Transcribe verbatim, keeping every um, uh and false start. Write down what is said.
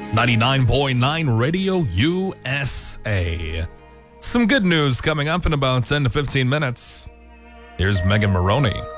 ninety-nine point nine Radio U S A. Some good news coming up in about ten to fifteen minutes. Here's Megan Maroney.